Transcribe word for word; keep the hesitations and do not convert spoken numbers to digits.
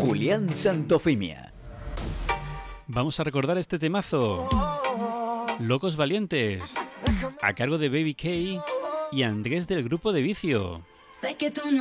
Julián Santofimia. Vamos a recordar este temazo, Locos Valientes, a cargo de Baby K y Andrés del grupo de Vicio. Sé que tú no